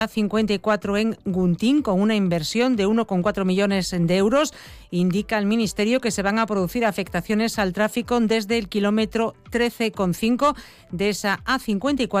A54 en Guntín, con una inversión de 1,4 millones de euros. Indica el Ministerio que se van a producir afectaciones al tráfico desde el kilómetro 13,5 de esa A54